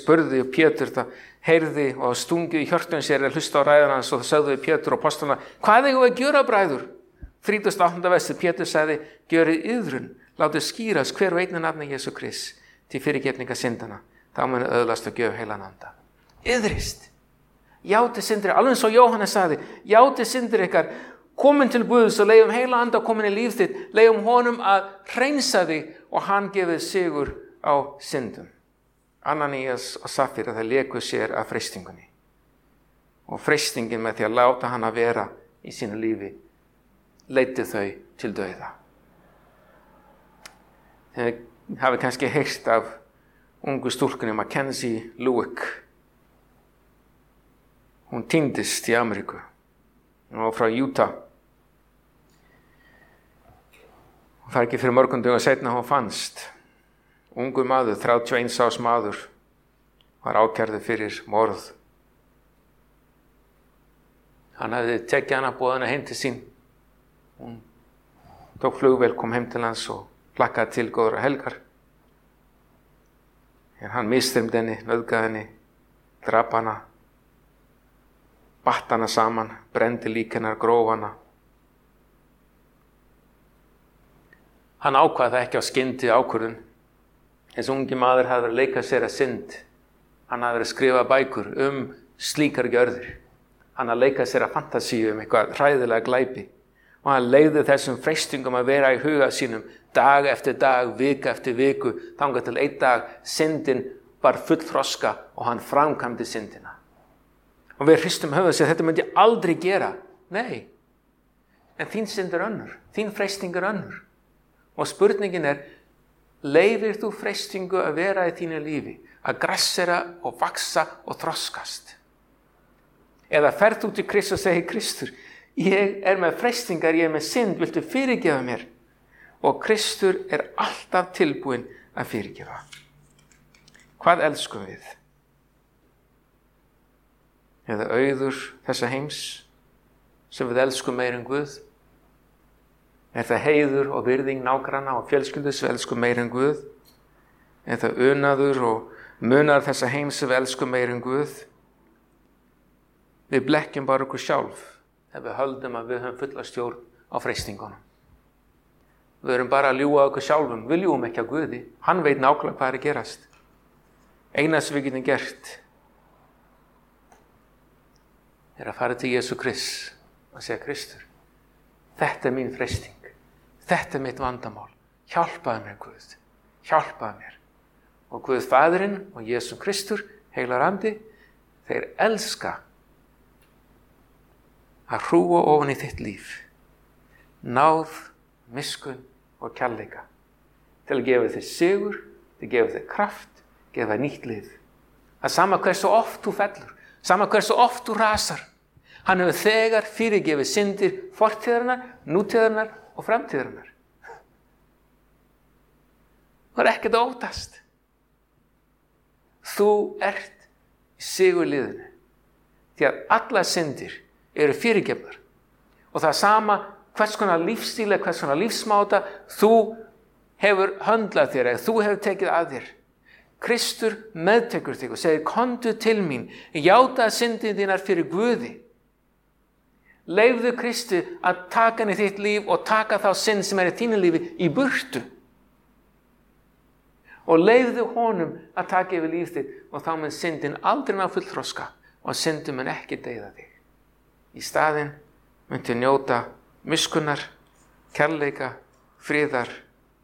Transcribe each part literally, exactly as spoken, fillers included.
spurði og Pétur það heyrði og stungið í hjörtun sér að hlusta á ræðan hans og það sögðu við Pétur og apostolana, hvað eigum við að gjöra bræður? þrítugasta og áttunda versi, Pétur sagði, gjörið iðrun, látið skýrast hver og einu nafni Jesú Krists til fyrirgefningar syndana, þá munu öðlast og gjöf heilan anda. Iðrist, játi syndir, alveg eins og Jóhannes sagði, játi syndir ykkar, komin til Guðs og leiðum heila anda komin í líf þitt, leiðum honum að hreinsa þig og hann gefið sigur á syndum. Ananías og Safíra það leku sér af freistingunni og freistingin með því að láta hann að vera í sínu lífi leiddi þau til dauða. Þið hafi kannski heyrt af ungu stúlkunni Mackenzie Lueck. Hún týndist í Ameríku. Hún var frá Utah. Það er ekki fyrir mörgum dögum seinna hún fannst. Ungur maður, þrjátíu og eins árs maður, var ákærður fyrir morð. Hann hafði tekið hana boðina heim til sín. Hún tók flugvél, kom heim til hans og hlakkaði til góðra helgar. En hann misþyrmdi henni, nauðgaði henni, drap hana, batt hana saman, brendi lík hennar, gróf hana. Hann ákvað það ekki á skyndi ákvörðun. Þessi ungi maður hafði verið að leika sér að synd. Hann hafði verið að skrifa bækur um slíkar gjörðir. Hann hafði leikað sér að fantasíu um eitthvað hræðilega glæpi. Og hann leiði þessum freistingum að vera í huga sínum dag eftir dag, vika eftir viku, þangað til einn dag syndin var fullþroska og hann framkvæmdi syndina. Og við hristum höfuð sér, þetta myndi ég aldrei gera. Nei, en þín synd er önnur, þín freisting er önnur. Og spurningin er, leyfir þú freistingu að vera í þínu lífi, að grassera og vaksa og þroskast? Eða ferð þú til Kristus og segir, Kristur, ég er með freistingar, ég er með synd, viltu fyrirgefa mér? Og Kristur er alltaf tilbúinn að fyrirgefa. Hvað elskum við? Eða auður þessa heims sem við elskum meir en Guð? Er það heiður og virðing nágranna og fjölskyldu sem við elskum meir en Guð? Er það unaður og munar þessa heims sem við elskum meir en Guð? Við blekkjum bara okkur sjálf ef við höldum að við höfum fulla stjórn á freistingunum. Við erum bara að ljúga okkur sjálfum. Við ljúgum ekki á Guði. Hann veit nákvæmlega hvað er að gerast. Eina sem við getum gert er að fara til Jesú Krist og segja, Kristur, þetta er mín freisting. Þetta er mitt vandamál. Hjálpaðu mér, Guð. Hjálpaðu mér. Og Guð Faðirinn og Jesú Kristur, heilar andi, þeir elska að hrúa ofan í þitt líf. Náð, miskunn og kærleika. Til að gefa þér sigur, til að gefa þér kraft, gefa þér nýtt líf. Það sama hversu oft þú fellur, sama hversu oft þú rasar. Hann hefur þegar fyrirgefið syndir fortíðarinnar, nútíðarinnar og framtíðarinnar. Það er ekkert að óttast. Þú ert í sigurliðinu. Því að allar syndir eru fyrirgefnar. Og það sama hvers konar lífstíla, hvers konar lífsmáta þú hefur höndlað þér eða þú hefur tekið að þér. Kristur meðtekur þig og segir, komdu til mín, játa syndin þínar fyrir Guði. Leyfðu Kristi að taka hann í þitt líf og taka þá synd sem er í þínu lífi í burtu. Og leyfðu honum að taka yfir líf þitt og þá mun syndin aldrei ná fullþroska og syndin mun ekki deyða þig. Í staðinn muntu njóta miskunnar, kærleika, friðar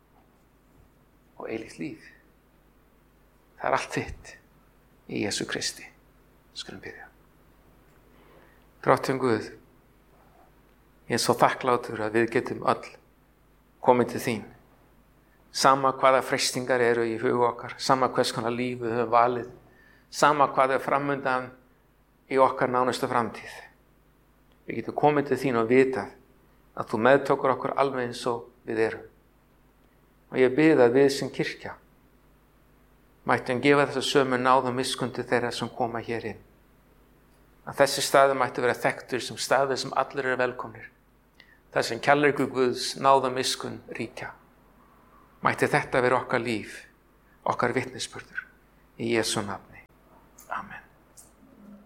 og eilíft líf. Það er allt þitt í Jesú Kristi. Skulum byrja. Drottinn Guð, ég er svo þakklátur að við getum öll komið til þín. Sama hvaða freistingar eru í hug okkar, sama hvers konar líf við höfum valið, sama hvað er framundan í okkar nánustu framtíð. Við getum komið til þín og vitað að þú meðtókur okkur alveg eins og við erum. Og ég bið að við sem kirkja mættum gefa þessa sömu náð og miskunn til þeirra sem koma hér inn. Að þessi staður mætti vera þekktur sem staður sem allir eru velkomnir. Það sem kærleikur Guðs náð og miskunn ríkja. Mætti þetta vera okkar líf, okkar vitnisburður í Jesú nafni. Amen.